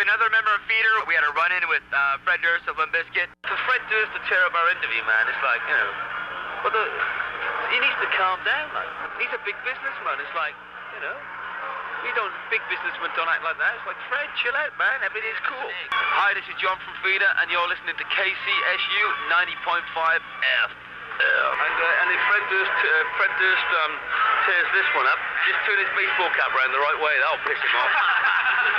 another member of Feeder. We had a run-in with Fred Durst of Limp Bizkit. For Fred Durst to tear up our interview, man, it's like, you know, he needs to calm down, like. He's a big businessman. It's like, you know, big businessmen don't act like that. It's like, Fred, chill out, man. Everything's cool. Hi, this is John from Feeder, and you're listening to KCSU 90.5 F. And if Fred Durst tears this one up, just turn his baseball cap around the right way. That'll piss him off.